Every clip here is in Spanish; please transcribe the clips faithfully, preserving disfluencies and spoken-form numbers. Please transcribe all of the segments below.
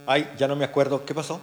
Ay, ya no me acuerdo. ¿Qué pasó?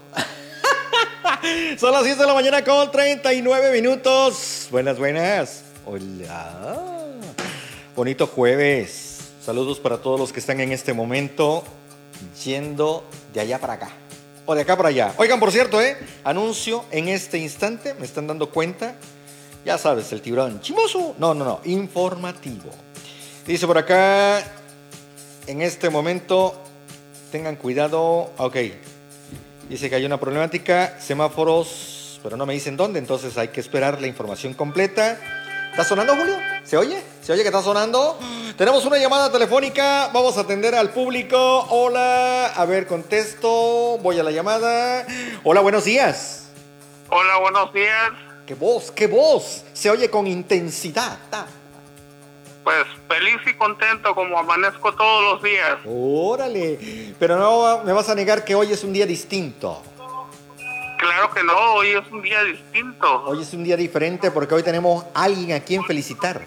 Son las diez de la mañana con treinta y nueve minutos. Buenas, buenas. Hola. Bonito jueves. Saludos para todos los que están en este momento yendo de allá para acá. O de acá para allá. Oigan, por cierto, ¿eh? Anuncio en este instante. Me están dando cuenta. Ya sabes, el tiburón chimoso. No, no, no. Informativo. Dice por acá. En este momento, tengan cuidado. Ok. Dice que hay una problemática. Semáforos. Pero no me dicen dónde. Entonces hay que esperar la información completa. ¿Está sonando, Julio? ¿Se oye? ¿Se oye que está sonando? Tenemos una llamada telefónica. Vamos a atender al público. Hola. A ver, contesto. Voy a la llamada. Hola, buenos días. Hola, buenos días. ¡Qué voz! ¡Qué voz! Se oye con intensidad. Ah. Pues feliz y contento como amanezco todos los días. Órale. Pero no me vas a negar que hoy es un día distinto. Claro que no, hoy es un día distinto. Hoy es un día diferente porque hoy tenemos a alguien a quien felicitar.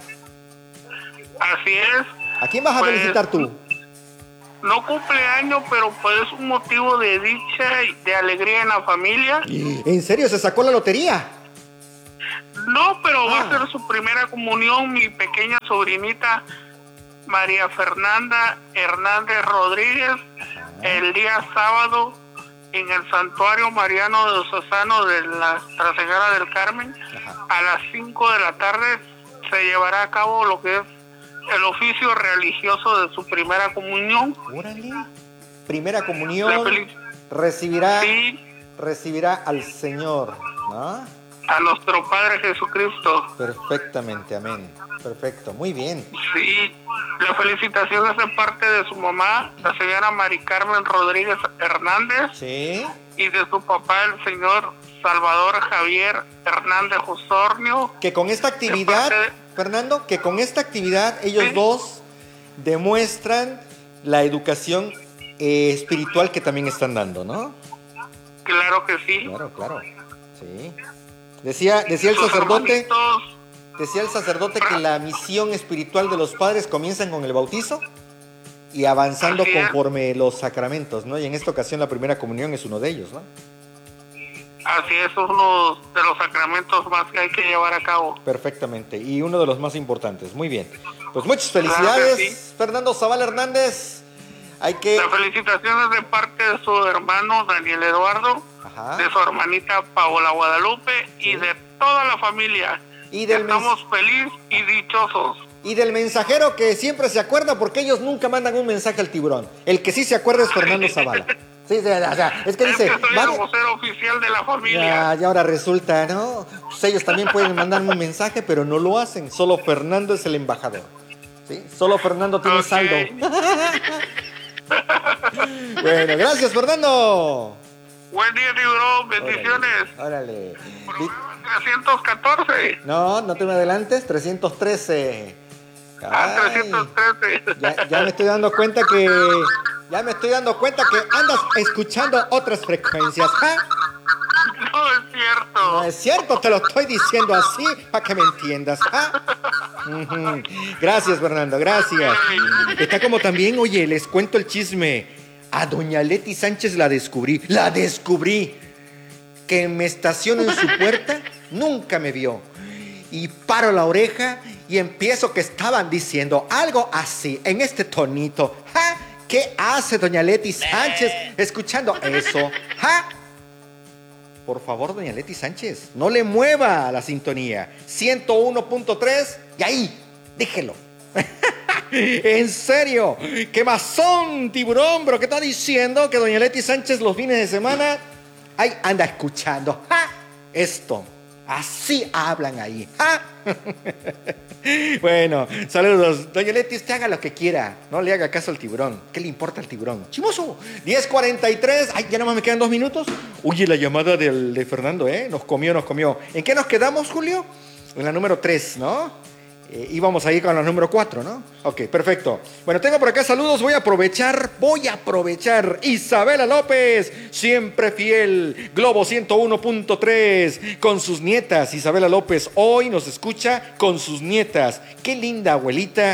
Así es. ¿A quién vas a pues, felicitar tú? No cumpleaños, pero pues es un motivo de dicha y de alegría en la familia. ¿En serio? ¿Se sacó la lotería? No, pero ah. va a ser su primera comunión mi pequeña sobrinita María Fernanda Hernández Rodríguez Ajá. el día sábado en el Santuario Mariano de Osasano de la Nuestra Señora del Carmen. Ajá. A las cinco de la tarde se llevará a cabo lo que es el oficio religioso de su primera comunión. Órale. Primera comunión. feliz... Recibirá, sí. recibirá al Señor, ¿no? A nuestro Padre Jesucristo. Perfectamente, amén. Perfecto, muy bien. Sí, la felicitación es de parte de su mamá, la señora Mari Carmen Rodríguez Hernández. Sí. Y de su papá, el señor Salvador Javier Hernández Osornio. Que con esta actividad, de... Fernando, que con esta actividad ellos ¿sí? dos demuestran la educación eh, espiritual que también están dando, ¿no? Claro que sí. Claro, claro. Sí. Decía, decía el sacerdote, hermanitos, decía el sacerdote que la misión espiritual de los padres comienzan con el bautizo y avanzando conforme los sacramentos, ¿no? Y en esta ocasión la primera comunión es uno de ellos, ¿no? Así es, uno de los sacramentos más que hay que llevar a cabo. Perfectamente, y uno de los más importantes. Muy bien. Pues muchas felicidades, claro sí. Fernando Zavala Hernández. Hay que... La felicitación es de parte de su hermano Daniel Eduardo. Ajá. De su hermanita Paola Guadalupe sí. Y de toda la familia. Y del Estamos mens... felices y dichosos. Y del mensajero que siempre se acuerda porque ellos nunca mandan un mensaje al tiburón. El que sí se acuerda es Fernando Zavala. Sí, sí, o sea, es que es dice... que soy ¿vale? el vocero oficial de la familia. Ya, y ahora resulta, ¿no? Pues ellos también pueden mandar un mensaje, pero no lo hacen. Solo Fernando es el embajador. ¿Sí? Solo Fernando tiene okay. saldo. Bueno, gracias, Fernando. Buen día, tiburón. Bendiciones. Órale. órale. trescientos catorce. No, no te me adelantes. trescientos trece. Ay, ah, trescientos trece. Ya, ya me estoy dando cuenta que... Ya me estoy dando cuenta que andas escuchando otras frecuencias. ¿Ah? No es cierto. No es cierto, te lo estoy diciendo así para que me entiendas. ¿Ah? Uh-huh. Gracias, Fernando, gracias. Está como también, oye, les cuento el chisme. A doña Leti Sánchez la descubrí. La descubrí. Que me estaciono en su puerta, nunca me vio. Y paro la oreja y empiezo que estaban diciendo algo así, en este tonito. ¿Ah? ¿Qué hace doña Leti Sánchez escuchando eso? ¿Ah? Por favor, doña Leti Sánchez, no le mueva la sintonía. ciento uno punto tres y ahí, déjelo. En serio, ¿qué mazón, tiburón? ¿Pero qué está diciendo? Que doña Leti Sánchez los fines de semana ahí anda escuchando. ¿Ah? Esto, así hablan ahí. ¿Ah? Bueno, saludos. Doña Leti, usted haga lo que quiera. No le haga caso al tiburón. ¿Qué le importa al tiburón? ¡Chimoso! diez cuarenta y tres. Ay, ya nomás me quedan dos minutos. Oye, la llamada del, de Fernando, ¿eh? Nos comió, nos comió. ¿En qué nos quedamos, Julio? En la número tres, ¿no? Eh, íbamos ahí con la número cuatro, ¿no? Ok, perfecto. Bueno, tengo por acá saludos. Voy a aprovechar, voy a aprovechar. Isabela López, siempre fiel. Globo ciento uno punto tres. Con sus nietas. Isabela López hoy nos escucha con sus nietas. Qué linda abuelita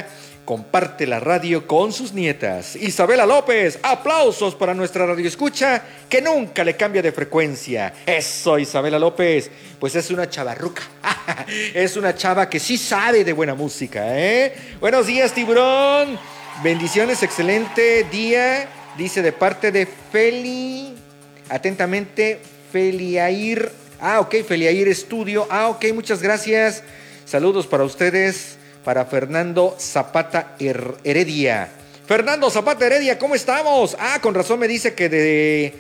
comparte la radio con sus nietas. Isabela López, aplausos para nuestra radioescucha que nunca le cambia de frecuencia. Eso, Isabela López, pues es una chavarruca. Es una chava que sí sabe de buena música, ¿eh? Buenos días, Tiburón. Bendiciones, excelente día. Dice de parte de Feli, atentamente, Feliair. Ah, ok, Feliair Estudio. Ah, ok, muchas gracias. Saludos para ustedes. Para Fernando Zapata Heredia. Fernando Zapata Heredia, ¿cómo estamos? Ah, con razón me dice que de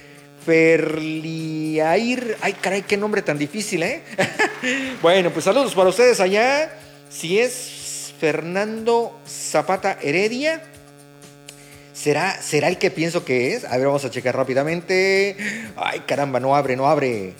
Ferliair. Ay, caray, qué nombre tan difícil, ¿eh? Bueno, pues saludos para ustedes allá. Si es Fernando Zapata Heredia, ¿será, ¿será el que pienso que es? A ver, vamos a checar rápidamente. Ay, caramba, no abre, no abre.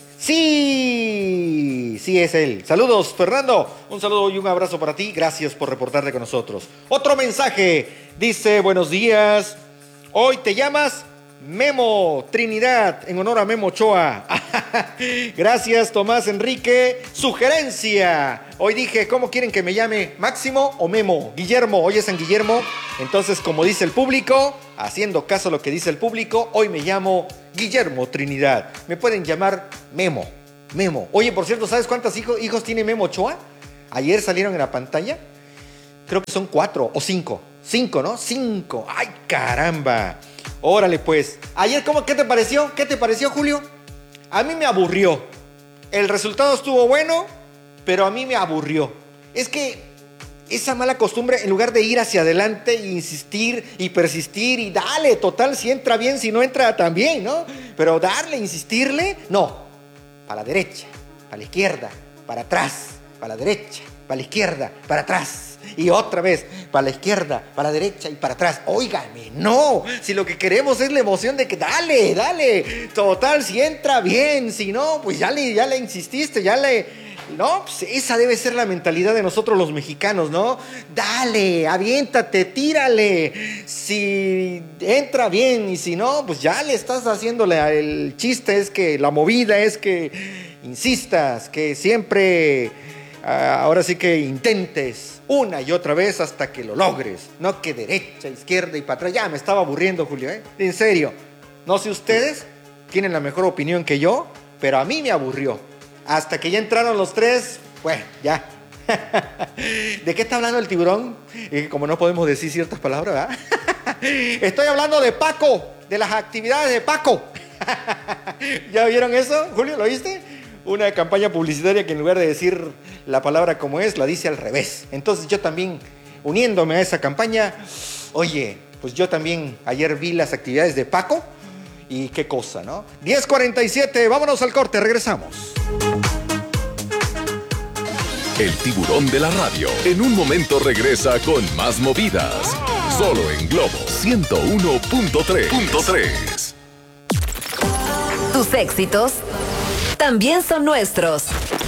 Sí, sí es él. Saludos, Fernando. Un saludo y un abrazo para ti. Gracias por reportarte con nosotros. Otro mensaje. Dice, buenos días. Hoy te llamas Memo Trinidad, en honor a Memo Ochoa. Gracias, Tomás Enrique. Sugerencia. Hoy dije, ¿cómo quieren que me llame? ¿Máximo o Memo? Guillermo, hoy es San Guillermo. Entonces, como dice el público, haciendo caso a lo que dice el público, hoy me llamo Guillermo Trinidad. Me pueden llamar Memo. Memo. Oye, por cierto, ¿sabes cuántos hijos, hijos tiene Memo Ochoa? Ayer salieron en la pantalla. Creo que son cuatro o cinco. Cinco, ¿no? Cinco. ¡Ay, caramba! Órale, pues. Ayer, ¿cómo, ¿qué te pareció? ¿Qué te pareció, Julio? A mí me aburrió. El resultado estuvo bueno, pero a mí me aburrió. Es que esa mala costumbre, en lugar de ir hacia adelante e insistir y persistir y dale, total, si entra bien, si no entra también, ¿no? Pero darle, insistirle, no. Para la derecha, para la izquierda, para atrás, para la derecha, para la izquierda, para atrás. Y otra vez, para la izquierda, para la derecha y para atrás. Óigame, no. Si lo que queremos es la emoción de que dale, dale. Total, si entra bien, si no, pues ya le, ya le insististe, ya le... No, pues esa debe ser la mentalidad de nosotros los mexicanos, ¿no? Dale, aviéntate, tírale. Si entra bien y si no, pues ya le estás haciéndole. El chiste es que la movida es que insistas, que siempre, uh, ahora sí que intentes una y otra vez hasta que lo logres. No que derecha, izquierda y para atrás. Ya me estaba aburriendo, Julio, ¿eh? En serio. No sé ustedes, tienen la mejor opinión que yo, pero a mí me aburrió. Hasta que ya entraron los tres, bueno, ya. ¿De qué está hablando el tiburón? Eh, como no podemos decir ciertas palabras, ¿verdad? Estoy hablando de Paco, de las actividades de Paco. ¿Ya vieron eso, Julio? ¿Lo viste? Una campaña publicitaria que en lugar de decir la palabra como es, la dice al revés. Entonces yo también, uniéndome a esa campaña, oye, pues yo también ayer vi las actividades de Paco. Y qué cosa, ¿no? diez cuarenta y siete, vámonos al corte, regresamos. El tiburón de la radio en un momento regresa con más movidas. Solo en Globo ciento uno punto tres. Tus éxitos también son nuestros.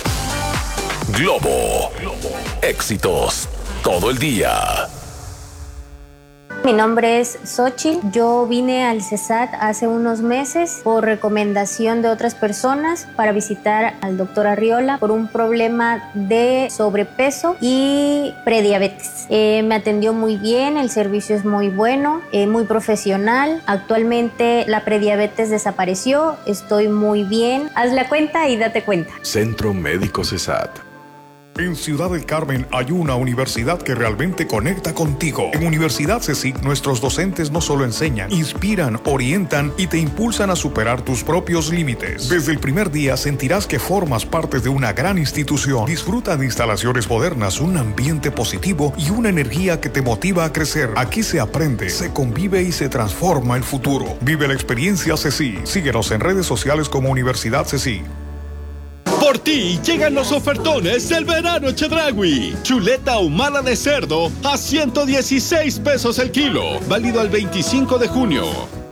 Globo. Éxitos todo el día. Mi nombre es Xochitl. Yo vine al CESAT hace unos meses por recomendación de otras personas para visitar al doctor Arriola por un problema de sobrepeso y prediabetes. Eh, me atendió muy bien, el servicio es muy bueno, eh, muy profesional. Actualmente la prediabetes desapareció, estoy muy bien. Haz la cuenta y date cuenta. Centro Médico CESAT. En Ciudad del Carmen hay una universidad que realmente conecta contigo. En Universidad CECIC, nuestros docentes no solo enseñan, inspiran, orientan y te impulsan a superar tus propios límites. Desde el primer día sentirás que formas parte de una gran institución. Disfruta de instalaciones modernas, un ambiente positivo y una energía que te motiva a crecer. Aquí se aprende, se convive y se transforma el futuro. Vive la experiencia CECIC. Síguenos en redes sociales como Universidad CECIC. Por ti llegan los ofertones del verano Chedraui. Chuleta ahumada de cerdo a ciento dieciséis pesos el kilo, válido al veinticinco de junio.